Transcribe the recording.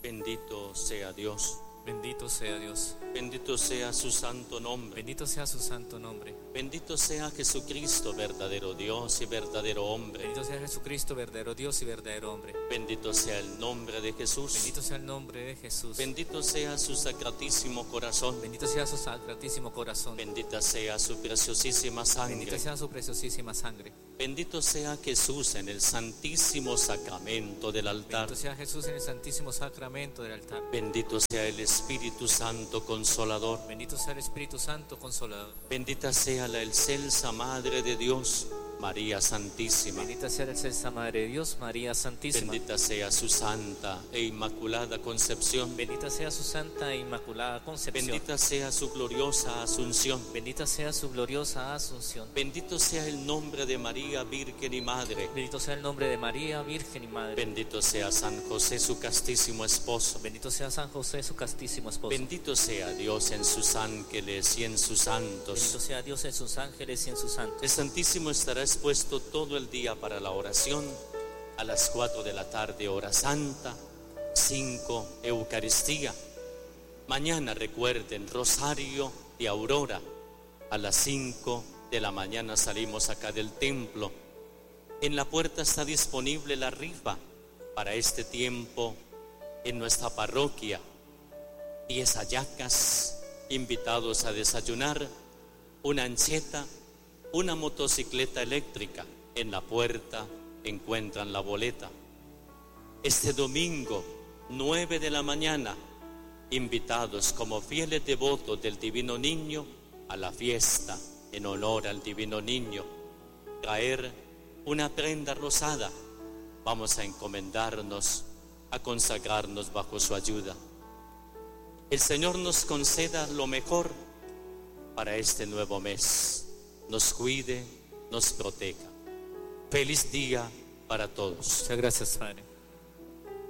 Bendito sea Dios. Bendito sea Dios. Bendito sea su santo nombre. Bendito sea su santo nombre. Bendito sea Jesucristo, verdadero Dios y verdadero hombre. Bendito sea Jesucristo, verdadero Dios y verdadero hombre. Bendito sea el nombre de Jesús. Bendito sea el nombre de Jesús. Bendito sea su sacratísimo corazón. Bendito sea su sacratísimo corazón. Bendita sea su preciosísima sangre. Bendita sea su preciosísima sangre. Bendito sea Jesús en el santísimo sacramento del altar. Bendito sea Jesús en el santísimo sacramento del altar. Bendito sea el Espíritu Santo Consolador. Bendito sea el Espíritu Santo Consolador. Bendita sea la excelsa Madre de Dios, María Santísima. Bendita sea la excelsa Madre de Dios, María Santísima. Bendita sea su santa e inmaculada concepción. Bendita sea su santa e inmaculada concepción. Bendita sea su gloriosa asunción. Bendita sea su gloriosa asunción. Bendito sea el nombre de María, Virgen y Madre. Bendito sea el nombre de María, Virgen y Madre. Bendito sea San José, su castísimo esposo. Bendito sea San José, su castísimo esposo. Bendito sea Dios en sus ángeles y en sus santos. Bendito sea Dios en sus ángeles y en sus santos. El Santísimo estará expuesto todo el día para la oración. A las 4 de la tarde, hora santa. 5, Eucaristía. Mañana recuerden, Rosario de Aurora. A las 5 de la mañana salimos acá del templo. En la puerta está disponible la rifa para este tiempo en nuestra parroquia. 10 hallacas, invitados a desayunar, una ancheta, una motocicleta eléctrica. En la puerta encuentran la boleta. Este domingo, 9 de la mañana, invitados como fieles devotos del Divino Niño a la fiesta en honor al Divino Niño. Traer una prenda rosada. Vamos a encomendarnos, a consagrarnos bajo su ayuda. El Señor nos conceda lo mejor para este nuevo mes. Nos cuide, nos proteja. Feliz día para todos. Muchas gracias, Padre.